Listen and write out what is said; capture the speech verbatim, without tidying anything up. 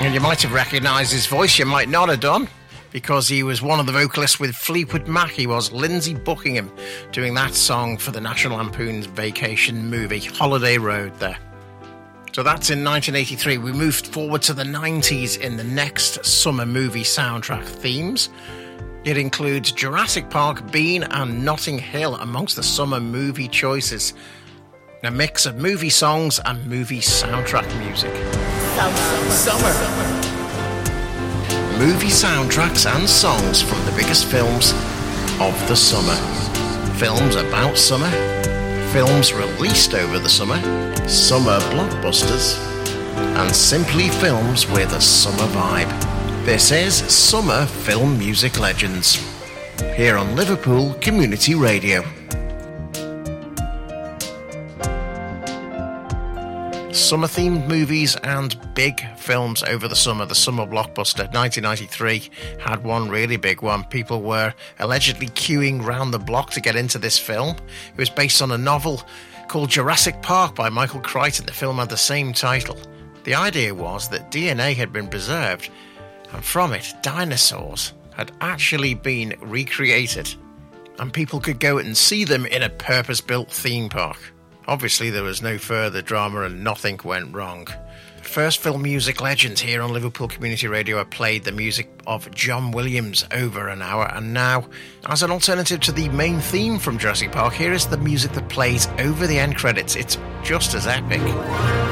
And you might have recognised his voice, you might not have done, because he was one of the vocalists with Fleetwood Mac. He was Lindsey Buckingham, doing that song for the National Lampoon's vacation movie, Holiday Road there. So that's in nineteen eighty-three. We moved forward to the nineties in the next summer movie soundtrack themes. It includes Jurassic Park, Bean and Notting Hill amongst the summer movie choices. A mix of movie songs and movie soundtrack music. Summer. Summer. Movie soundtracks and songs from the biggest films of the summer. Films about summer. Films released over the summer. Summer blockbusters. And simply films with a summer vibe. This is Summer Film Music Legends. Here on Liverpool Community Radio. Summer-themed movies and big films over the summer. The summer blockbuster, nineteen ninety-three, had one really big one. People were allegedly queuing round the block to get into this film. It was based on a novel called Jurassic Park by Michael Crichton. The film had the same title. The idea was that D N A had been preserved, and from it, dinosaurs had actually been recreated, and people could go and see them in a purpose-built theme park. Obviously, there was no further drama and nothing went wrong. First Film Music Legends here on Liverpool Community Radio. I played the music of John Williams over an hour, and now, as an alternative to the main theme from Jurassic Park, here is the music that plays over the end credits. It's just as epic.